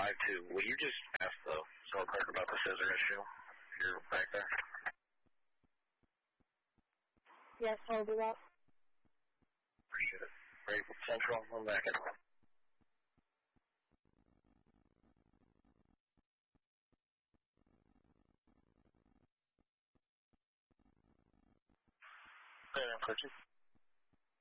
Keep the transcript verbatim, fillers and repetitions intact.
five two. Will you just ask the cell clerk about the scissor issue? If you're back there. Yes, I'll do that. Appreciate it. Great. Central, I'm back in. Hey, I'm Purchase.